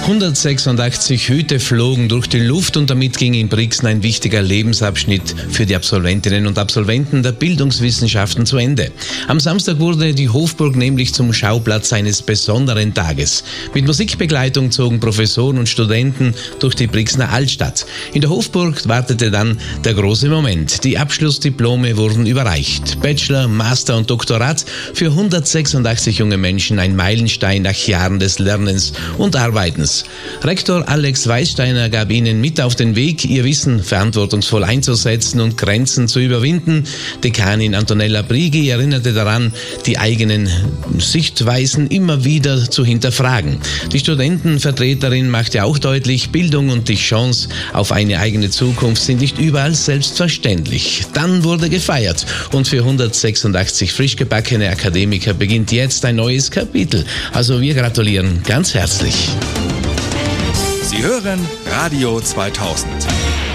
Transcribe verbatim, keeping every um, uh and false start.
hundertsechsundachtzig Hüte flogen durch die Luft und damit ging in Brixen ein wichtiger Lebensabschnitt für die Absolventinnen und Absolventen der Bildungswissenschaften zu Ende. Am Samstag wurde die Hofburg nämlich zum Schauplatz eines besonderen Tages. Mit Musikbegleitung zogen Professoren und Studenten durch die Brixener Altstadt. In der Hofburg wartete dann der große Moment. Die Abschlussdiplome wurden überreicht. Bachelor, Master und Doktorat für hundertsechsundachtzig junge Menschen, ein Meilenstein nach Jahren des Lernens und Arbeitens. Rektor Alex Weißsteiner gab ihnen mit auf den Weg, ihr Wissen verantwortungsvoll einzusetzen und Grenzen zu überwinden. Dekanin Antonella Brigi erinnerte daran, die eigenen Sichtweisen immer wieder zu hinterfragen. Die Studentenvertreterin machte auch deutlich, Bildung und die Chance auf eine eigene Zukunft sind nicht überall selbstverständlich. Dann wurde gefeiert und für hundertsechsundachtzig frisch gebackene Akademiker beginnt jetzt ein neues Kapitel. Also wir gratulieren ganz herzlich. Sie hören Radio zweitausend.